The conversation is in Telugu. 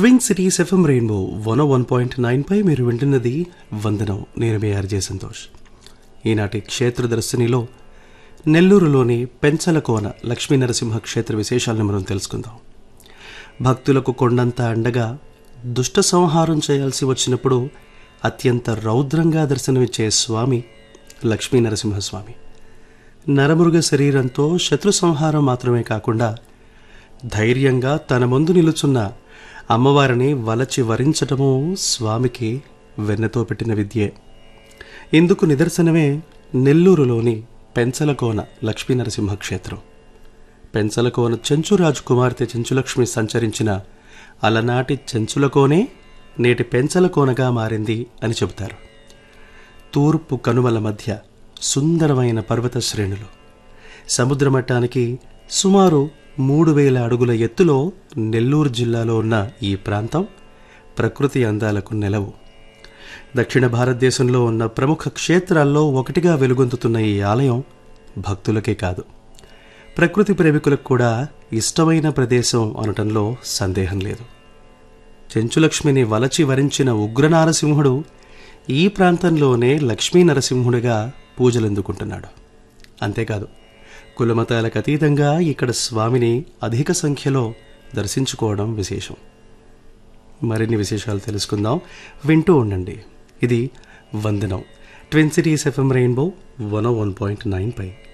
ట్విన్ సిటీస్ ఎఫ్ఎం రెయిన్బో 101.9 పై మీరు వింటున్నది వందనం. నేను మీ ఆర్జే సంతోష్. ఈనాటి క్షేత్ర దర్శనిలో నెల్లూరులోని పెంచలకోన లక్ష్మీనరసింహ క్షేత్ర విశేషాలను మనం తెలుసుకుందాం. భక్తులకు కొండంత అండగా దుష్ట సంహారం చేయాల్సి వచ్చినప్పుడు అత్యంత రౌద్రంగా దర్శనమిచ్చే స్వామి లక్ష్మీనరసింహస్వామి. నరమృగ శరీరంతో శత్రు సంహారం మాత్రమే కాకుండా ధైర్యంగా తన ముందు నిలుచున్న అమ్మవారిని వలచి వరించటము స్వామికి వెన్నతో పెట్టిన విద్యే. ఇందుకు నిదర్శనమే నెల్లూరులోని పెంచలకోన లక్ష్మీనరసింహ క్షేత్రం. పెంచలకోన చెంచురాజు కుమార్తె చెంచులక్ష్మి సంచరించిన అలనాటి చెంచులకోనే నేటి పెంచలకోనగా మారింది అని చెబుతారు. తూర్పు కనుమల మధ్య సుందరమైన పర్వత శ్రేణులు, సముద్రమట్టానికి సుమారు 3000 అడుగుల ఎత్తులో నెల్లూరు జిల్లాలో ఉన్న ఈ ప్రాంతం ప్రకృతి అందాలకు నెలవు. దక్షిణ భారతదేశంలో ఉన్న ప్రముఖ క్షేత్రాల్లో ఒకటిగా వెలుగొందుతున్న ఈ ఆలయం భక్తులకే కాదు, ప్రకృతి ప్రేమికులకు కూడా ఇష్టమైన ప్రదేశం అనటంలో సందేహం లేదు. చెంచులక్ష్మిని వలచి వరించిన ఉగ్రనారసింహుడు ఈ ప్రాంతంలోనే లక్ష్మీ నరసింహుడిగా పూజలందుకుంటున్నాడు. అంతేకాదు, కులమతాలకు అతీతంగా ఇక్కడ స్వామిని అధిక సంఖ్యలో దర్శించుకోవడం విశేషం. మరిన్ని విశేషాలు తెలుసుకుందాం, వింటూ ఉండండి. ఇది వందనం. ట్విన్ సిటీస్ ఎఫ్ఎం రెయిన్బో 101.9 పై.